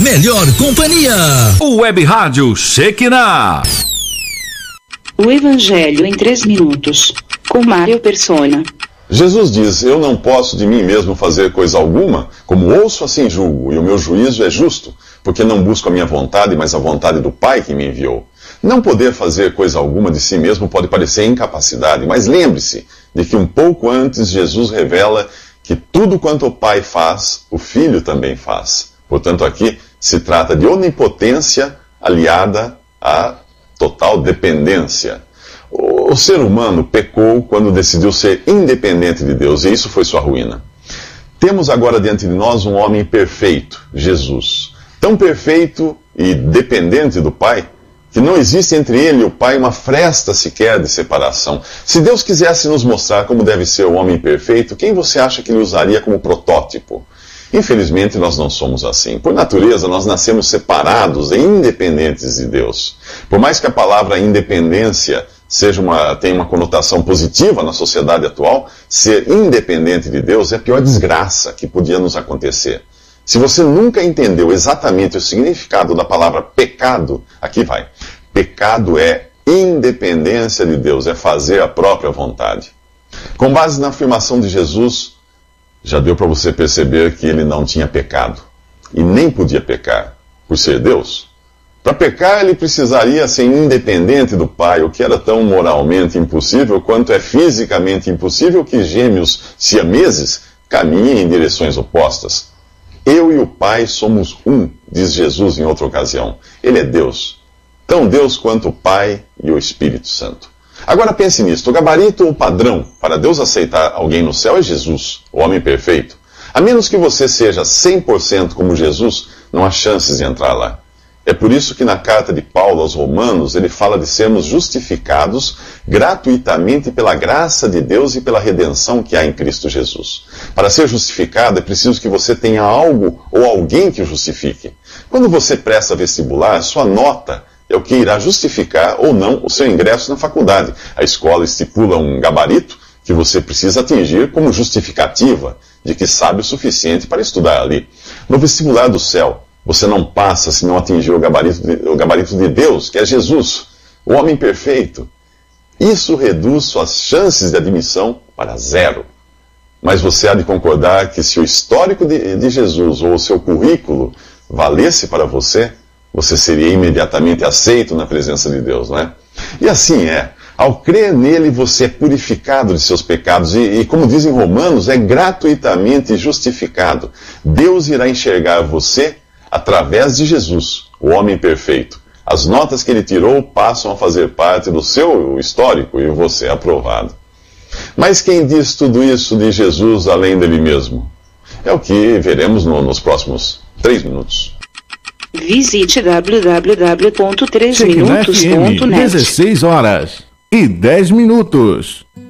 melhor companhia. O Web Rádio Shekinah. O Evangelho em 3 minutos, com Mário Persona. Jesus diz: eu não posso de mim mesmo fazer coisa alguma, como ouço assim julgo, e o meu juízo é justo, porque não busco a minha vontade, mas a vontade do Pai que me enviou. Não poder fazer coisa alguma de si mesmo pode parecer incapacidade, mas lembre-se de que um pouco antes Jesus revela que tudo quanto o Pai faz, o Filho também faz. Portanto, aqui se trata de onipotência aliada a total dependência. O ser humano pecou quando decidiu ser independente de Deus, e isso foi sua ruína. Temos agora diante de nós um homem perfeito, Jesus. Tão perfeito e dependente do Pai, que não existe entre ele e o Pai uma fresta sequer de separação. Se Deus quisesse nos mostrar como deve ser o homem perfeito, quem você acha que ele usaria como protótipo? Infelizmente, nós não somos assim. Por natureza, nós nascemos separados e independentes de Deus. Por mais que a palavra independência tenha uma conotação positiva na sociedade atual, ser independente de Deus é a pior desgraça que podia nos acontecer. Se você nunca entendeu exatamente o significado da palavra pecado, aqui vai. Pecado é independência de Deus, é fazer a própria vontade. Com base na afirmação de Jesus, já deu para você perceber que ele não tinha pecado. E nem podia pecar, por ser Deus. Para pecar, ele precisaria ser independente do Pai, o que era tão moralmente impossível quanto é fisicamente impossível que gêmeos siameses caminhem em direções opostas. Eu e o Pai somos um, diz Jesus em outra ocasião. Ele é Deus. Tão Deus quanto o Pai e o Espírito Santo. Agora pense nisto, o gabarito ou padrão para Deus aceitar alguém no céu é Jesus, o homem perfeito. A menos que você seja 100% como Jesus, não há chances de entrar lá. É por isso que na carta de Paulo aos Romanos, ele fala de sermos justificados gratuitamente pela graça de Deus e pela redenção que há em Cristo Jesus. Para ser justificado, é preciso que você tenha algo ou alguém que o justifique. Quando você presta vestibular, sua nota é o que irá justificar ou não o seu ingresso na faculdade. A escola estipula um gabarito que você precisa atingir como justificativa de que sabe o suficiente para estudar ali. No vestibular do céu, você não passa se não atingir o gabarito de Deus, que é Jesus, o homem perfeito. Isso reduz suas chances de admissão para 0. Mas você há de concordar que se o histórico de Jesus ou o seu currículo valesse para você, você seria imediatamente aceito na presença de Deus, não é? E assim é. Ao crer nele, você é purificado de seus pecados e, como dizem Romanos, é gratuitamente justificado. Deus irá enxergar você através de Jesus, o homem perfeito. As notas que ele tirou passam a fazer parte do seu histórico e você é aprovado. Mas quem diz tudo isso de Jesus além dele mesmo? É o que veremos nos próximos 3 minutos. Visite www.3minutos.net. 16 horas e 10 minutos.